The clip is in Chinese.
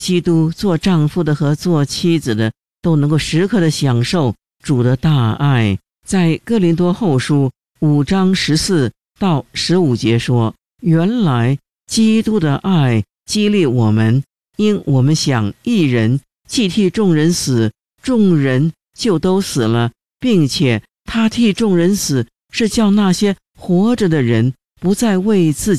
基督做丈夫的和做妻子的都能够时刻的享受主的大爱。在哥林多后书5章14到15节说，原来基督的爱激励我们，因我们想一人既替众人死，众人就都死了，并且他替众人死，是叫那些活着的人不再为自己